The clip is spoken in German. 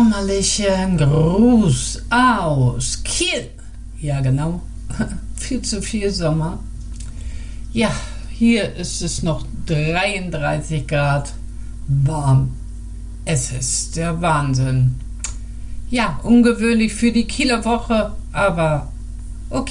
sommerlichen Gruß aus Kiel. Ja, genau. Viel zu viel Sommer. Ja, hier ist es noch 33 Grad warm. Es ist der Wahnsinn. Ja, ungewöhnlich für die Kieler Woche, aber